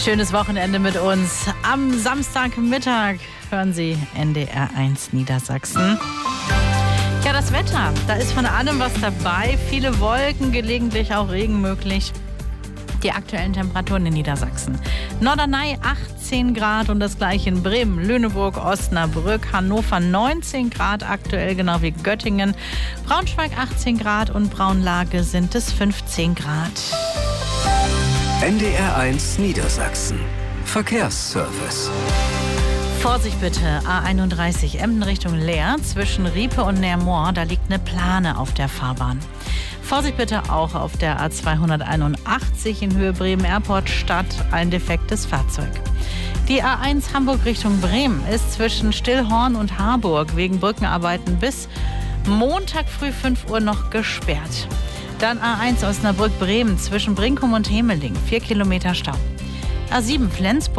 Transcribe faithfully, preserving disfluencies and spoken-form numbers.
Schönes Wochenende mit uns. Am Samstagmittag hören Sie N D R eins Niedersachsen. Ja, das Wetter, da ist von allem was dabei. Viele Wolken, gelegentlich auch Regen möglich. Die aktuellen Temperaturen in Niedersachsen. Norderney achtzehn Grad und das gleiche in Bremen, Lüneburg, Osnabrück, Hannover neunzehn Grad aktuell, genau wie Göttingen. Braunschweig achtzehn Grad und Braunlage sind es fünfzehn Grad. N D R eins Niedersachsen. Verkehrsservice. Vorsicht bitte, A einunddreißig Emden Richtung Leer, zwischen Riepe und Neermoor, da liegt eine Plane auf der Fahrbahn. Vorsicht bitte auch auf der A zweihunderteinundachtzig in Höhe Bremen-Airport Stadt, ein defektes Fahrzeug. Die A eins Hamburg Richtung Bremen ist zwischen Stillhorn und Harburg wegen Brückenarbeiten bis Montag früh fünf Uhr noch gesperrt. Dann A eins Osnabrück-Bremen zwischen Brinkum und Hemeling, vier Kilometer Stau. A sieben Flensburg